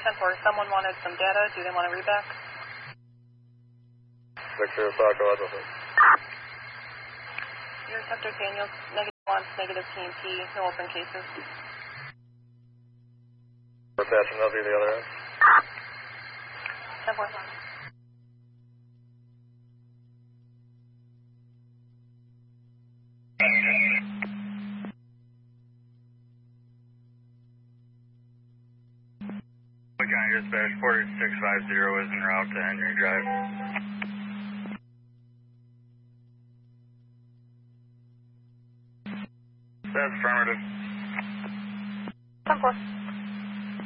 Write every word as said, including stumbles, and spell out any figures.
ten four, someone wanted some data. Do they want to read back? Victor Osaka, Level. Your receptor Daniels, negative one, negative T M T, no open cases. We're passing up the other end. ten four. County Dispatch, Porter six five zero is en route to Henry Drive. That's affirmative. ten four.